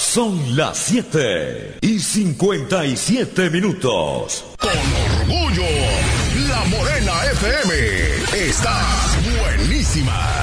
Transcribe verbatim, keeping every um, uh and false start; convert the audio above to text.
Son las siete y cincuenta y siete minutos. Con orgullo, La Morena F M está buenísima.